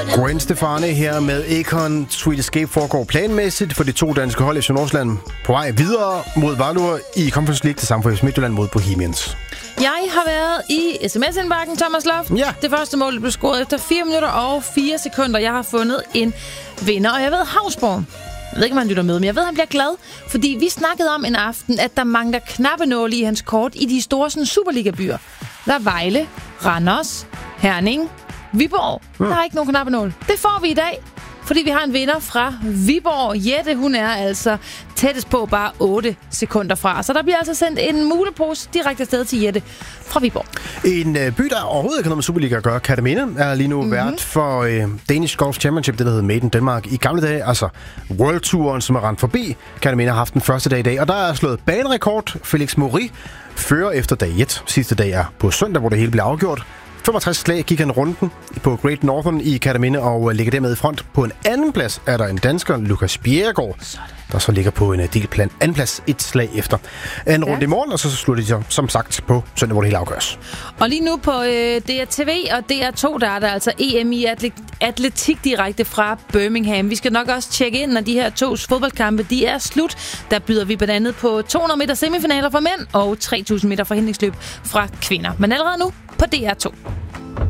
Gwen Stefani her med Akon. Sweet Escape foregår planmæssigt for de to danske hold i Nordsjælland på vej videre mod Valur i Conference League til sammen for Midtjylland mod Bohemians. Jeg har været i sms-indbakken, Thomas Loft. Ja. Det første mål blev scoret efter 4 minutter og 4 sekunder. Jeg har fundet en vinder, og jeg ved, Havsborg, jeg ved ikke, om han lytter med, men jeg ved, han bliver glad, fordi vi snakkede om en aften, at der mangler knappenåle i hans kort i de store sådan, Superliga-byer. Der er Vejle, Randers, Herning, Viborg. Der er ikke nogen knappenål. Det får vi i dag, fordi vi har en vinder fra Viborg. Jette, hun er altså tættest på bare 8 sekunder fra. Så der bliver altså sendt en mulepose direkte afsted til Jette fra Viborg. En by, der overhovedet ikke har noget med Superliga at gøre, Kerteminde, er lige nu vært for Danish Golf Championship, det der hedder Made in Denmark. I gamle dage, altså World Touren, som er rendt forbi. Kerteminde har haft den første dag i dag, og der er slået banerekord. Felix Mori fører efter dag 1. Sidste dag er på søndag, hvor det hele bliver afgjort. 65 slag gik han runden på Great Northern i Kerteminde og ligger dermed i front. På en anden plads er der en dansker, Lukas Bjerregaard, der så ligger på en delplan. Anden plads, et slag efter. En runde i morgen, og så slutter de så, som sagt, på søndag, hvor det hele afgøres. Og lige nu på DRTV og DR2, der er der altså EM i atletik direkte fra Birmingham. Vi skal nok også tjekke ind, når de her 2 fodboldkampe, de er slut. Der byder vi blandt andet på 200 meter semifinaler for mænd og 3000 meter forhindringsløb fra kvinder. Men allerede nu på DR2.